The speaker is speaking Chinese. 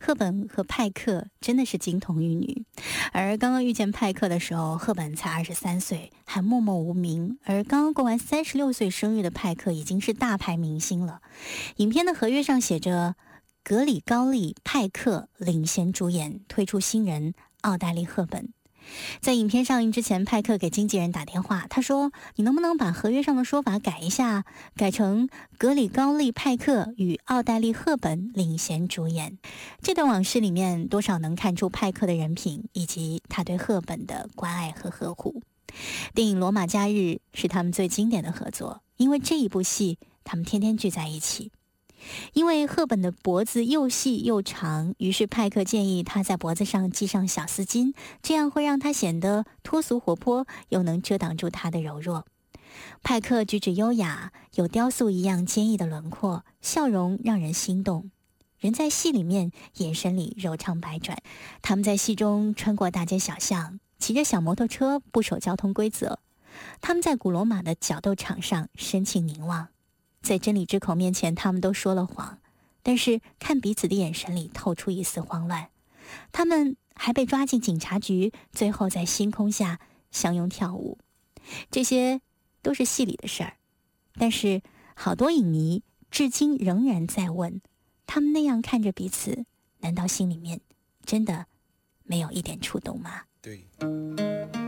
赫本和派克真的是金童玉女，而刚刚遇见派克的时候，赫本才23岁，还默默无名，而刚刚过完36岁生日的派克已经是大牌明星了。影片的合约上写着格里高利·派克领衔主演，推出新人奥黛丽·赫本。在影片上映之前，派克给经纪人打电话，他说：“你能不能把合约上的说法改一下，改成格里高利·派克与奥黛丽·赫本领衔主演？”这段往事里面，多少能看出派克的人品以及他对赫本的关爱和呵护。电影《罗马假日》是他们最经典的合作，因为这一部戏，他们天天聚在一起。因为赫本的脖子又细又长，于是派克建议她在脖子上系上小丝巾，这样会让她显得脱俗活泼，又能遮挡住她的柔弱。派克举止优雅，有雕塑一样坚毅的轮廓，笑容让人心动。人在戏里面，眼神里柔肠百转。他们在戏中穿过大街小巷，骑着小摩托车，不守交通规则。他们在古罗马的角斗场上深情凝望。在真理之口面前，他们都说了谎，但是看彼此的眼神里透出一丝慌乱。他们还被抓进警察局，最后在星空下相拥跳舞。这些都是戏里的事儿，但是好多影迷至今仍然在问，他们那样看着彼此，难道心里面真的没有一点触动吗？ 对。